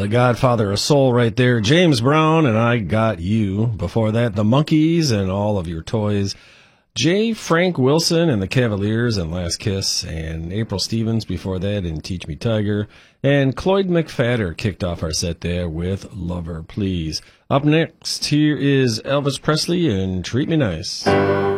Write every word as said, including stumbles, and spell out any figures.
the Godfather of Soul right there. James Brown and I Got You. Before that, the Monkees and All of Your Toys. J. Frank Wilson and the Cavaliers and Last Kiss. And April Stevens before that in Teach Me Tiger. And Cloyd McFadder kicked off our set there with Lover Please. Up next, here is Elvis Presley and Treat Me Nice.